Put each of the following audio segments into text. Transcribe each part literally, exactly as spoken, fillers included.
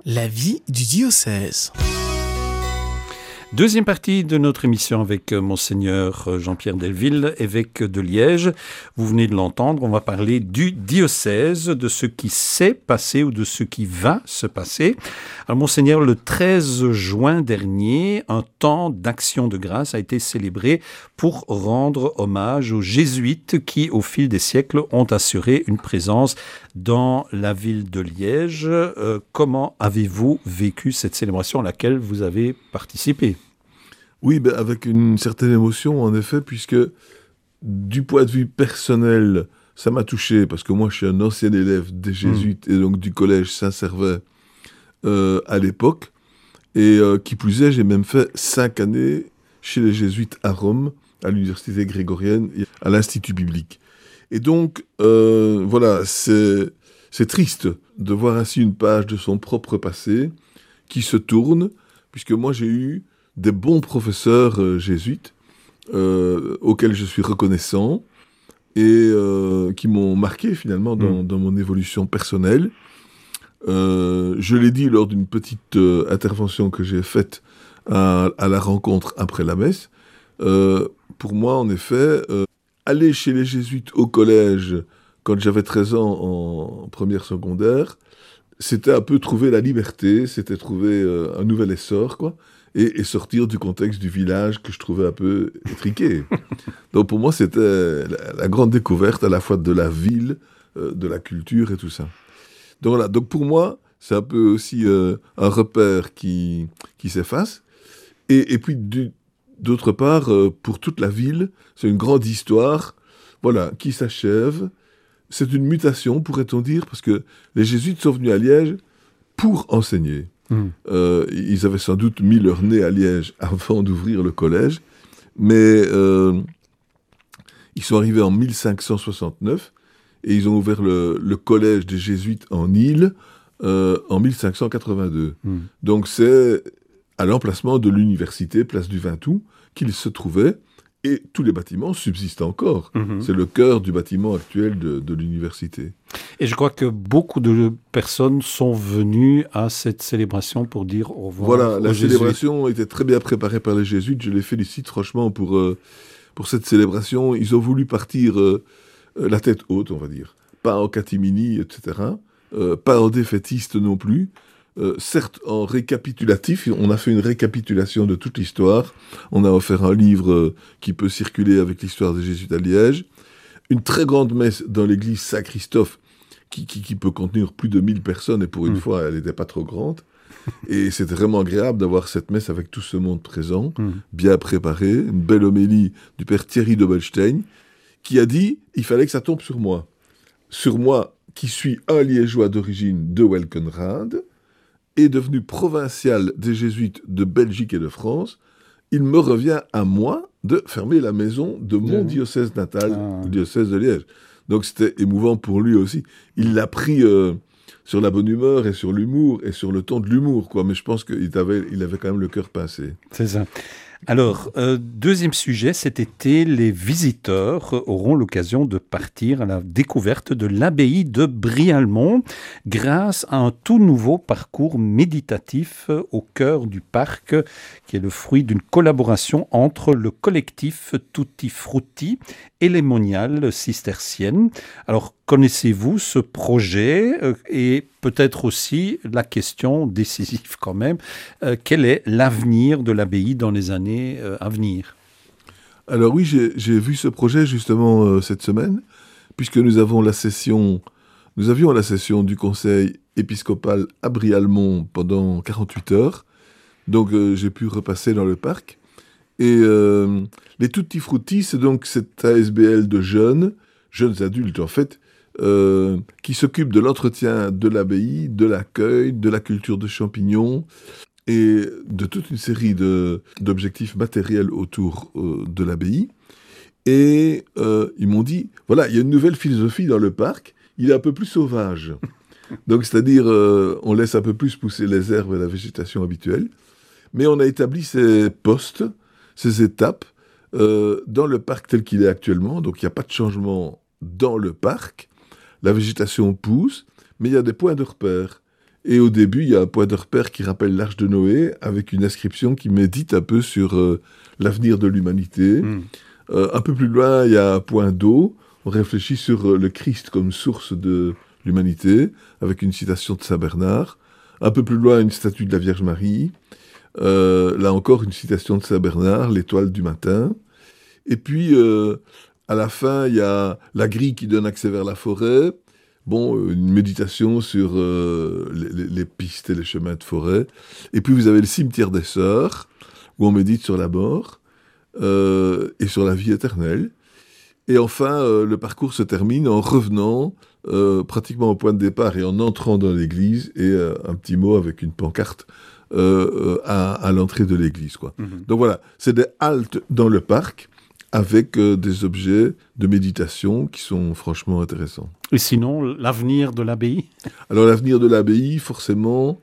La vie du diocèse. Deuxième partie de notre émission avec Monseigneur Jean-Pierre Delville, évêque de Liège. Vous venez de l'entendre, on va parler du diocèse, de ce qui s'est passé ou de ce qui va se passer. Alors Monseigneur, le treize juin dernier, un temps d'action de grâce a été célébré pour rendre hommage aux jésuites qui, au fil des siècles, ont assuré une présence dans la ville de Liège. Euh, comment avez-vous vécu cette célébration à laquelle vous avez participé ? Oui, ben avec une certaine émotion, en effet, puisque du point de vue personnel, ça m'a touché, parce que moi, je suis un ancien élève des Jésuites, mmh. et donc du collège Saint-Servais euh, à l'époque, et euh, qui plus est, j'ai même fait cinq années chez les Jésuites à Rome, à l'université grégorienne, et à l'Institut biblique. Et donc, euh, voilà, c'est, c'est triste de voir ainsi une page de son propre passé qui se tourne, puisque moi, j'ai eu des bons professeurs euh, jésuites euh, auxquels je suis reconnaissant et euh, qui m'ont marqué finalement dans, mmh. dans mon évolution personnelle. Euh, je l'ai dit lors d'une petite euh, intervention que j'ai faite à, à la rencontre après la messe. Euh, pour moi, en effet, euh, aller chez les jésuites au collège quand j'avais treize ans en première secondaire, c'était un peu trouver la liberté, c'était trouver euh, un nouvel essor, quoi. Et, et sortir du contexte du village que je trouvais un peu étriqué. Donc pour moi, c'était la, la grande découverte à la fois de la ville, euh, de la culture et tout ça. Donc voilà, donc pour moi, c'est un peu aussi euh, un repère qui, qui s'efface. Et, et puis du, d'autre part, euh, pour toute la ville, c'est une grande histoire, voilà, qui s'achève. C'est une mutation, pourrait-on dire, parce que les jésuites sont venus à Liège pour enseigner. Mmh. Euh, ils avaient sans doute mis leur nez à Liège avant d'ouvrir le collège, mais euh, ils sont arrivés en mille cinq cent soixante-neuf et ils ont ouvert le, le collège des jésuites en Île euh, en mille cinq cent quatre-vingt-deux. Mmh. Donc c'est à l'emplacement de l'université, place du vingt août, qu'ils se trouvaient. Et tous les bâtiments subsistent encore. Mmh. C'est le cœur du bâtiment actuel de, de l'université. Et je crois que beaucoup de personnes sont venues à cette célébration pour dire au revoir. Voilà, la jésuites. Célébration était très bien préparée par les jésuites. Je les félicite franchement pour, euh, pour cette célébration. Ils ont voulu partir euh, la tête haute, on va dire. Pas en catimini, et cetera. Euh, pas en défaitiste non plus. Euh, certes, en récapitulatif, on a fait une récapitulation de toute l'histoire. On a offert un livre euh, qui peut circuler avec l'histoire des Jésuites à Liège. Une très grande messe dans l'église Saint-Christophe, qui, qui, qui peut contenir plus de mille personnes, et pour une mmh. fois, elle n'était pas trop grande. Et c'était vraiment agréable d'avoir cette messe avec tout ce monde présent, mmh. bien préparé. Une belle homélie du père Thierry Dobelstein, qui a dit « il fallait que ça tombe sur moi ». Sur moi, qui suis un liégeois d'origine de Welkenrade, est devenu provincial des jésuites de Belgique et de France, il me revient à moi de fermer la maison de mon mmh. diocèse natal, ah. le diocèse de Liège. Donc c'était émouvant pour lui aussi. Il l'a pris euh, sur la bonne humeur et sur l'humour et sur le ton de l'humour, quoi. Mais je pense qu'il avait, il avait quand même le cœur pincé. C'est ça. Alors, euh, deuxième sujet, cet été, les visiteurs auront l'occasion de partir à la découverte de l'abbaye de Brialmont grâce à un tout nouveau parcours méditatif au cœur du parc qui est le fruit d'une collaboration entre le collectif Tutti Frutti et les moniales cisterciennes. Alors, connaissez-vous ce projet euh, et peut-être aussi la question décisive quand même, euh, quel est l'avenir de l'abbaye dans les années euh, à venir ? Alors oui, j'ai, j'ai vu ce projet justement euh, cette semaine, puisque nous avons la session, nous avions la session du conseil épiscopal à Brialmont pendant quarante-huit heures, donc euh, j'ai pu repasser dans le parc. Et euh, les Tutti Frutti, c'est donc cette A S B L de jeunes, jeunes adultes en fait, Euh, qui s'occupe de l'entretien de l'abbaye, de l'accueil, de la culture de champignons et de toute une série de, d'objectifs matériels autour euh, de l'abbaye. Et euh, ils m'ont dit, voilà, il y a une nouvelle philosophie dans le parc, il est un peu plus sauvage. Donc, c'est-à-dire, euh, on laisse un peu plus pousser les herbes et la végétation habituelle. Mais on a établi ces postes, ces étapes, euh, dans le parc tel qu'il est actuellement. Donc, il n'y a pas de changement dans le parc. La végétation pousse, mais il y a des points de repère. Et au début, il y a un point de repère qui rappelle l'Arche de Noé, avec une inscription qui médite un peu sur euh, l'avenir de l'humanité. Mmh. Euh, un peu plus loin, il y a un point d'eau. On réfléchit sur euh, le Christ comme source de l'humanité, avec une citation de Saint Bernard. Un peu plus loin, une statue de la Vierge Marie. Euh, là encore, une citation de Saint Bernard, l'étoile du matin. Et puis, euh, à la fin, il y a la grille qui donne accès vers la forêt. Bon, une méditation sur euh, les, les pistes et les chemins de forêt. Et puis, vous avez le cimetière des Sœurs, où on médite sur la mort euh, et sur la vie éternelle. Et enfin, euh, le parcours se termine en revenant euh, pratiquement au point de départ et en entrant dans l'église, et euh, un petit mot avec une pancarte euh, à, à l'entrée de l'église, quoi. Mm-hmm. Donc voilà, c'est des haltes dans le parc avec euh, des objets de méditation qui sont franchement intéressants. Et sinon, l'avenir de l'abbaye ? Alors l'avenir de l'abbaye, forcément,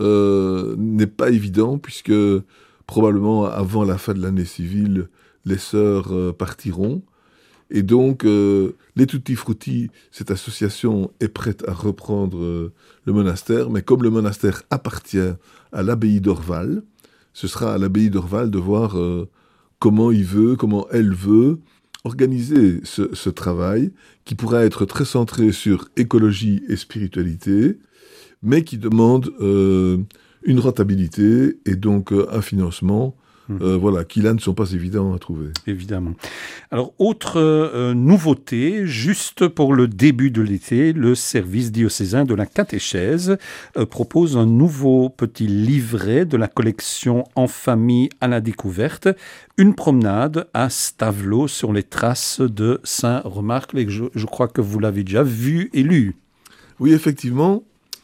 euh, n'est pas évident, puisque probablement avant la fin de l'année civile, les sœurs euh, partiront. Et donc, euh, les Tutti Frutti, cette association est prête à reprendre euh, le monastère, mais comme le monastère appartient à l'abbaye d'Orval, ce sera à l'abbaye d'Orval de voir euh, comment il veut, comment elle veut organiser ce, ce travail, qui pourra être très centré sur écologie et spiritualité, mais qui demande euh, une rentabilité et donc euh, un financement Euh, voilà, qui là ne sont pas évidents à trouver. Évidemment. Alors, autre euh, nouveauté, juste pour le début de l'été, le service diocésain de la catéchèse euh, propose un nouveau petit livret de la collection En famille à la découverte, une promenade à Stavelot sur les traces de Saint Remarque. Je, je crois que vous l'avez déjà vu et lu. Oui, effectivement.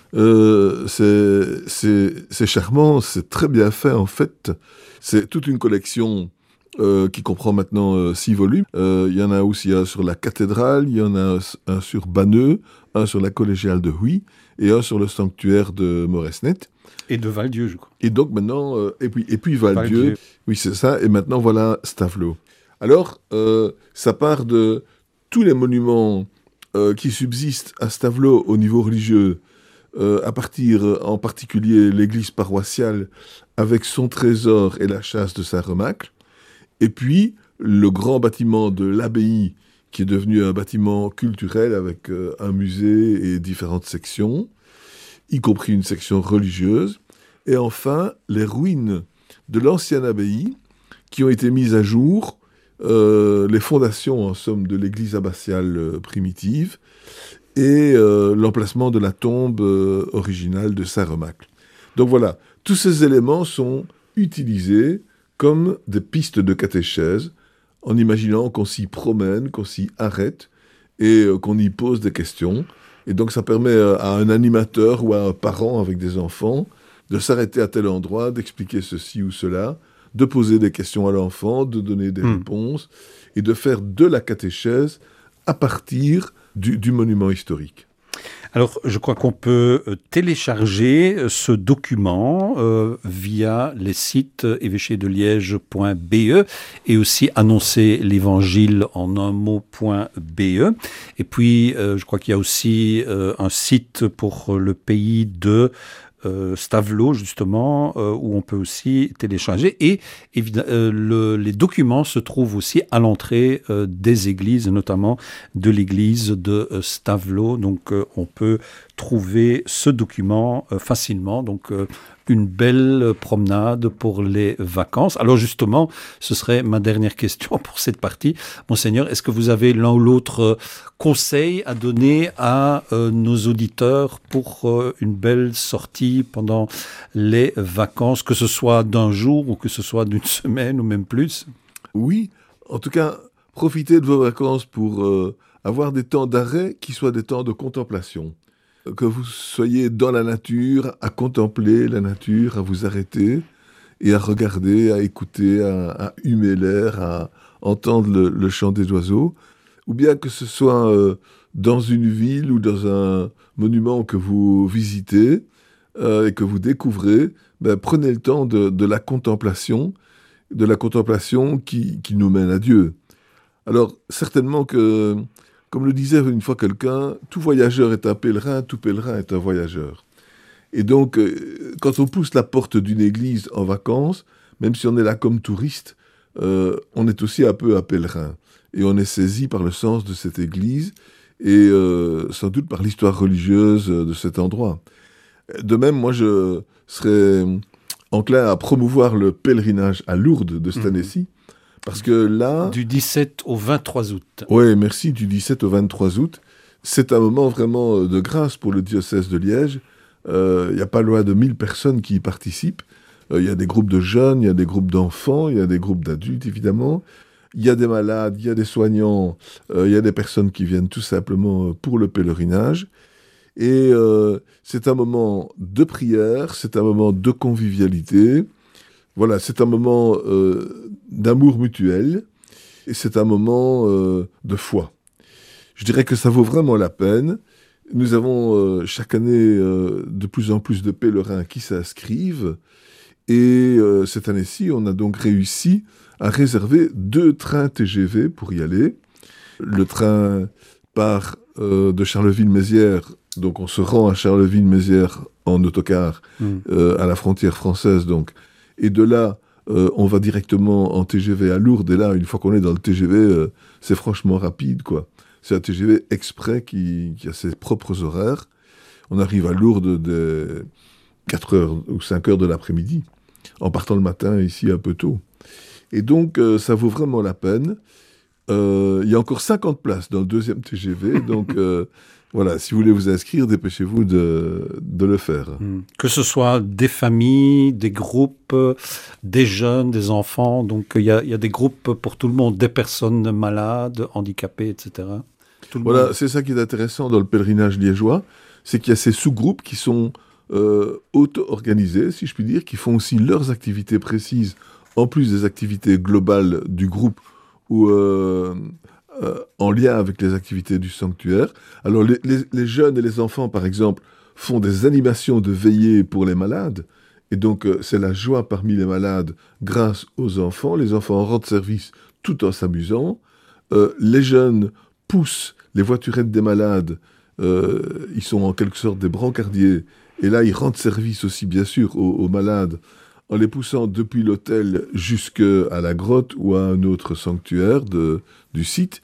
Euh, c'est, c'est, c'est charmant, c'est très bien fait en fait. C'est toute une collection euh, qui comprend maintenant euh, six volumes. Euh, il y en a aussi un sur la cathédrale, il y en a un sur Banneux, un sur la collégiale de Huy et un sur le sanctuaire de Moresnet. Et de Val-Dieu, je crois. Et donc maintenant, euh, et puis, et puis Val-Dieu, Val-Dieu. Oui c'est ça, et maintenant voilà Stavelot. Alors, euh, ça part de tous les monuments euh, qui subsistent à Stavelot au niveau religieux, Euh, à partir en particulier l'église paroissiale avec son trésor et la châsse de Saint-Remacle, et puis le grand bâtiment de l'abbaye qui est devenu un bâtiment culturel avec euh, un musée et différentes sections, y compris une section religieuse, et enfin les ruines de l'ancienne abbaye qui ont été mises à jour, euh, les fondations en somme de l'église abbatiale euh, primitive, et euh, l'emplacement de la tombe euh, originale de Saint-Remacle. Donc voilà, tous ces éléments sont utilisés comme des pistes de catéchèse, en imaginant qu'on s'y promène, qu'on s'y arrête, et euh, qu'on y pose des questions. Et donc ça permet euh, à un animateur ou à un parent avec des enfants de s'arrêter à tel endroit, d'expliquer ceci ou cela, de poser des questions à l'enfant, de donner des mmh. réponses, et de faire de la catéchèse à partir Du, du monument historique. Alors, je crois qu'on peut télécharger ce document euh, via les sites évêché de liège point b e et aussi annoncer l'évangile en un mot.be. Et puis, euh, je crois qu'il y a aussi euh, un site pour le pays de Euh, Stavelot, justement, euh, où on peut aussi télécharger. Et euh, le, les documents se trouvent aussi à l'entrée euh, des églises, notamment de l'église de euh, Stavelot. Donc, euh, on peut trouver ce document euh, facilement. Donc, euh, une belle promenade pour les vacances. Alors justement, ce serait ma dernière question pour cette partie. Monseigneur, est-ce que vous avez l'un ou l'autre conseil à donner à euh, nos auditeurs pour euh, une belle sortie pendant les vacances, que ce soit d'un jour ou que ce soit d'une semaine ou même plus? Oui, en tout cas, profitez de vos vacances pour euh, avoir des temps d'arrêt qui soient des temps de contemplation. Que vous soyez dans la nature, à contempler la nature, à vous arrêter et à regarder, à écouter, à, à humer l'air, à entendre le, le chant des oiseaux, ou bien que ce soit euh, dans une ville ou dans un monument que vous visitez euh, et que vous découvrez, ben, prenez le temps de, de la contemplation, de la contemplation qui, qui nous mène à Dieu. Alors, certainement que, comme le disait une fois quelqu'un, tout voyageur est un pèlerin, tout pèlerin est un voyageur. Et donc, euh, quand on pousse la porte d'une église en vacances, même si on est là comme touriste, euh, on est aussi un peu un pèlerin. Et on est saisi par le sens de cette église et euh, sans doute par l'histoire religieuse de cet endroit. De même, moi, je serais enclin à promouvoir le pèlerinage à Lourdes de cette année-ci, parce que là... Du dix-sept au vingt-trois août. Oui, merci, du dix-sept au vingt-trois août. C'est un moment vraiment de grâce pour le diocèse de Liège. Il euh, n'y a pas loin de mille personnes qui y participent. Il euh, y a des groupes de jeunes, il y a des groupes d'enfants, il y a des groupes d'adultes, évidemment. Il y a des malades, il y a des soignants, il euh, y a des personnes qui viennent tout simplement pour le pèlerinage. Et euh, c'est un moment de prière, c'est un moment de convivialité. Voilà, c'est un moment euh, d'amour mutuel et c'est un moment euh, de foi. Je dirais que ça vaut vraiment la peine. Nous avons euh, chaque année euh, de plus en plus de pèlerins qui s'inscrivent. Et euh, cette année-ci, on a donc réussi à réserver deux trains T G V pour y aller. Le train part euh, de Charleville-Mézières, donc on se rend à Charleville-Mézières en autocar mmh. euh, à la frontière française. Donc. Et de là, euh, on va directement en T G V à Lourdes. Et là, une fois qu'on est dans le T G V, euh, c'est franchement rapide, quoi. C'est un T G V exprès qui, qui a ses propres horaires. On arrive à Lourdes dès quatre heures ou cinq heures de l'après-midi, en partant le matin ici un peu tôt. Et donc, euh, ça vaut vraiment la peine. Euh, il y a encore cinquante places dans le deuxième T G V, donc euh, voilà, si vous voulez vous inscrire, dépêchez-vous de, de le faire. Que ce soit des familles, des groupes, des jeunes, des enfants, donc il y a, il y a des groupes pour tout le monde, des personnes malades, handicapées, et cetera. Tout le voilà, monde. C'est ça qui est intéressant dans le pèlerinage liégeois, c'est qu'il y a ces sous-groupes qui sont euh, auto-organisés, si je puis dire, qui font aussi leurs activités précises, en plus des activités globales du groupe, ou euh, euh, en lien avec les activités du sanctuaire. Alors les, les, les jeunes et les enfants, par exemple, font des animations de veillée pour les malades, et donc euh, c'est la joie parmi les malades grâce aux enfants. Les enfants rendent service tout en s'amusant. Euh, les jeunes poussent les voiturettes des malades, euh, ils sont en quelque sorte des brancardiers, et là ils rendent service aussi bien sûr aux, aux malades, en les poussant depuis l'hôtel jusqu'à la grotte ou à un autre sanctuaire de, du site.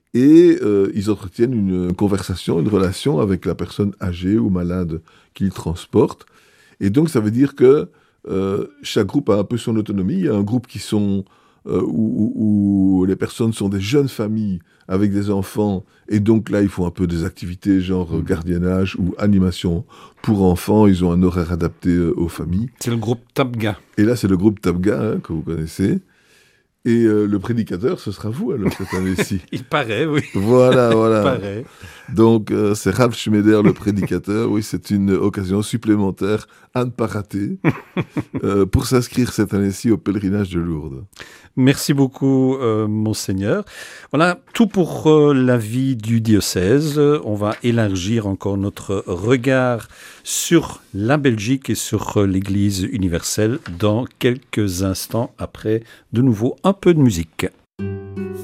Et euh, ils entretiennent une conversation, une relation avec la personne âgée ou malade qu'ils transportent. Et donc, ça veut dire que euh, chaque groupe a un peu son autonomie. Il y a un groupe qui sont, euh, où, où les personnes sont des jeunes familles avec des enfants. Et donc là, ils font un peu des activités genre mmh. gardiennage ou animation pour enfants. Ils ont un horaire adapté euh, aux familles. C'est le groupe Tabga. Et là, c'est le groupe Tabga, hein, que vous connaissez. Et euh, le prédicateur, ce sera vous, alors, cette année-ci. Il paraît, oui. Voilà, voilà. Il paraît. Donc, euh, c'est Ralph Schmeder, le prédicateur. Oui, c'est une occasion supplémentaire à ne pas rater euh, pour s'inscrire cette année-ci au pèlerinage de Lourdes. Merci beaucoup, euh, Monseigneur. Voilà, tout pour euh, la vie du diocèse. On va élargir encore notre regard sur la Belgique et sur euh, l'Église universelle dans quelques instants après, de nouveau, un peu de musique.